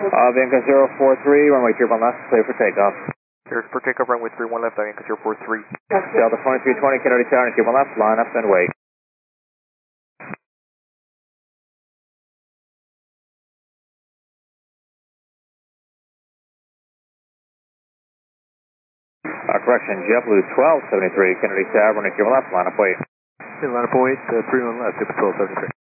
Avianca 043, runway 31 left, clear for takeoff. Clear for takeoff, runway 31 left, Avianca 043. Delta 2320, Kennedy Tower, 31 left, line up and wait. Correction, JetBlue 1273, Kennedy Tower, runway 31 left, line up wait. Line up and wait, 31 left, 1273.